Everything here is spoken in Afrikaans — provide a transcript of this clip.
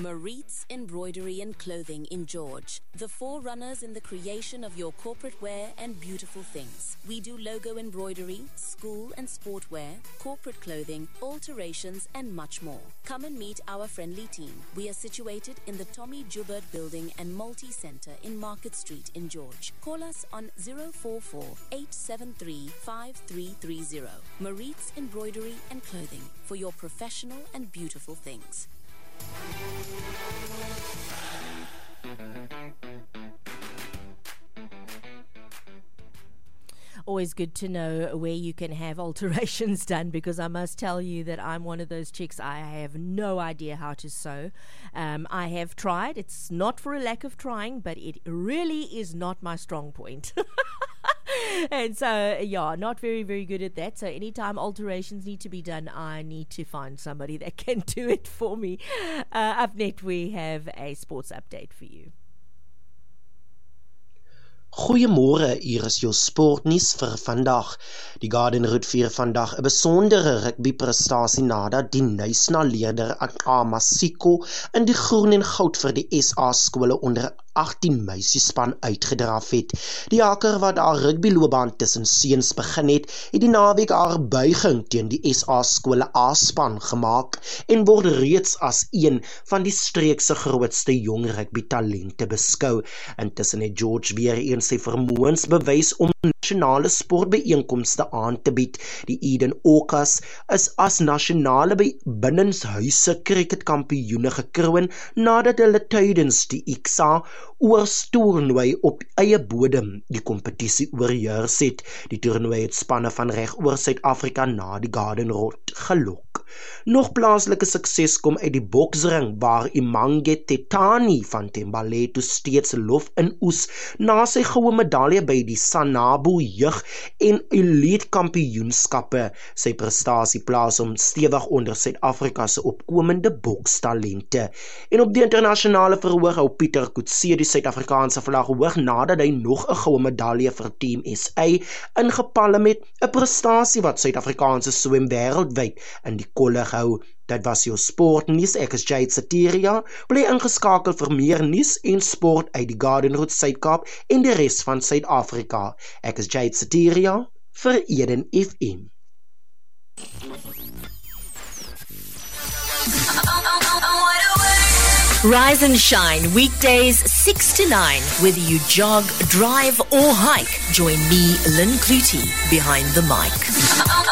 Maritz Embroidery and Clothing in George, the forerunners in the creation of your corporate wear and beautiful things. We do logo embroidery, school and sport wear, corporate clothing, alterations and much more. Come and meet our friendly team. We are situated in the Tommy Joubert Building and Multi-Centre in Market Street in George. Call us on 044-873-5330. Maritz Embroidery and Clothing for your professional and beautiful things. Always good to know where you can have alterations done, because I must tell you that I'm one of those chicks. I have no idea how to sew. I have tried. It's not for a lack of trying, but it really is not my strong point. And so, yeah, not very, very good at that. So anytime alterations need to be done, I need to find somebody that can do it for me. Up next, we have a sports update for you. Goeiemôre, hier is jou sportnuus vir vandag. Die Gardenroute vier vandag 'n besondere rugbyprestasie nadat die nuisnaleerder Amasiko in die groen en goud vir die SA skole onder 18 meisiespan uitgedraf het. Die haker wat haar rugbyloopbaan tussen seuns begin het die naweek haar buiging teen die SA skole A-span gemaak en word reeds as een van die streek se grootste jong rugbytalente beskou. Intussen het George weer eens sy vermoëns bewys om nasionale sportbijeenkomste aan te bied. Die Eden Okas is as nasionale binnenshuise cricketkampioene gekroon nadat hulle tydens die ICSA oorstoernooi op eie bodem die kompetisie oorheers het. Die toernooi het spanne van reg oor Suid-Afrika na die Gardenroute gelok. Nog plaaslike sukses kom uit die boksring waar Imange Tetani van Thembaleto steeds lof in oes na sy goue medalje by die Sanabo jeug en elite kampioenskappe. Sy prestasie plaas hom stewig onder Suid-Afrika se opkomende bokstalente. En op die internasionale verhoog hou Pieter Kutse die Suid-Afrikaanse vlag hoog nadat hy nog 'n goue medalje vir Team SA ingepalm het, 'n prestasie wat Suid-Afrikaanse swem wêreldwyd in die kolle hou. Dit was jou sportnuus. Ek is Jade Satiria. Bly ingeskakel vir meer nuus en sport uit die Gardenroute Suid-Kaap en die res van Suid-Afrika. Ek is Jade Satiria vir Eden FM. Rise and shine weekdays 6 to 9. Whether you jog, drive or hike, join me, Lynn Clutie, behind the mic.